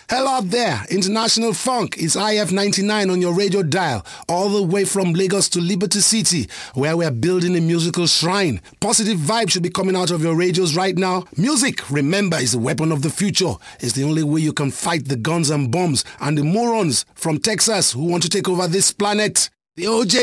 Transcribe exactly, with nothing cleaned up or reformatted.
Hello out there, International Funk. It's I F ninety-nine on your radio dial, all the way from Lagos to Liberty City, where we're building a musical shrine. Positive vibes should be coming out of your radios right now. Music, remember, is the weapon of the future. It's the only way you can fight the guns and bombs and the morons from Texas who want to take over this planet. The O J